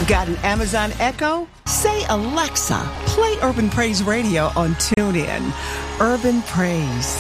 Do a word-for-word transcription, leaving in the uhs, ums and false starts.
Got an Amazon Echo? Say, Alexa, play Urban Praise Radio on TuneIn. Urban Praise.